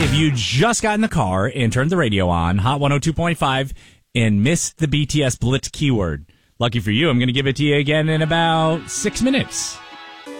if you just got in the car and turned the radio on, Hot 102.5, and missed the BTS Blitz keyword. Lucky for you, I'm going to give it to you again in about 6 minutes.